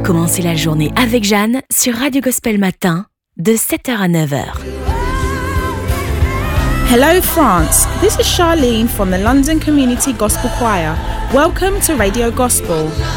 commencer la journée avec Jeanne sur Radio Gospel Matin de 7h à 9h. Hello France, this is Charlene from the London Community Gospel Choir. Welcome to Radio Gospel.